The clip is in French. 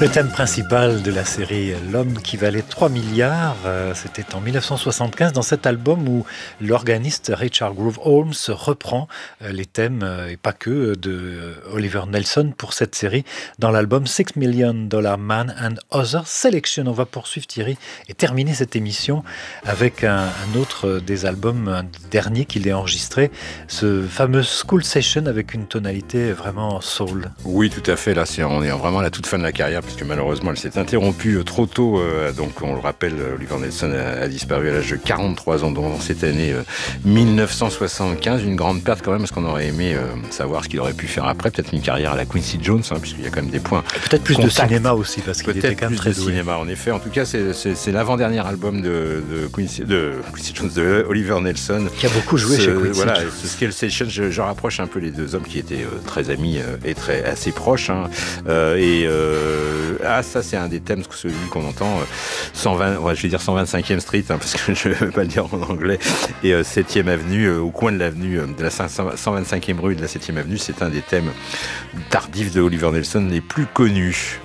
Le thème principal de la série L'homme qui valait 3 milliards, c'était en 1975 dans cet album où l'organiste Richard Groove Holmes reprend les thèmes, et pas que, de Oliver Nelson pour cette série dans l'album $6 Million Man and Other Selection. On va poursuivre, Thierry, et terminer cette émission avec un autre des albums, un dernier qu'il a enregistré, ce fameux School Session avec une tonalité vraiment soul. Oui, tout à fait. Là, on est vraiment à la toute fin de la carrière, puisque malheureusement, elle s'est interrompue trop tôt. Donc, on le rappelle, Oliver Nelson a disparu à l'âge de 43 ans, dans cette année 1975. Une grande perte quand même, parce qu'on aurait aimé savoir ce qu'il aurait pu faire après. Peut-être une carrière à la Quincy Jones, puisqu'il y a quand même des points. Et peut-être plus contact. De cinéma aussi, parce qu'il était quand même très doué. Cinéma, en effet. En tout cas, c'est l'avant-dernier album de Quincy Jones, de Oliver Nelson. Qui a beaucoup joué chez Quincy. Voilà, ce School Session, je rapproche un peu les deux hommes qui étaient très amis et assez proches. Ça c'est un des thèmes, celui qu'on entend, 125e Street, parce que je ne veux pas le dire en anglais, et 7e Avenue, au coin de l'avenue, de la 125e rue et de la 7e Avenue, c'est un des thèmes tardifs de Oliver Nelson les plus connus.